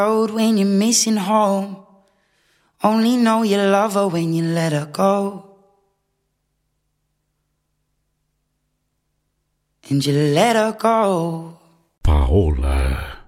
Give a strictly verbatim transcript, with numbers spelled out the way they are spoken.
Road when you're missing home. Only know you love her when you let her go. And you let her go. Paola.